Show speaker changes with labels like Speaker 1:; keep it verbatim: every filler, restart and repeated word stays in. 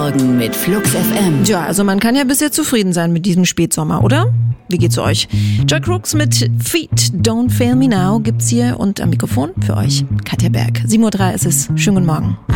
Speaker 1: Morgen mit Flux F M.
Speaker 2: Ja, also man kann ja bisher zufrieden sein mit diesem Spätsommer, oder? Wie geht's euch? Joy Crooks mit Feet Don't Fail Me Now gibt's hier und am Mikrofon für euch Katja Berg. sieben Uhr drei ist es. Schönen guten Morgen.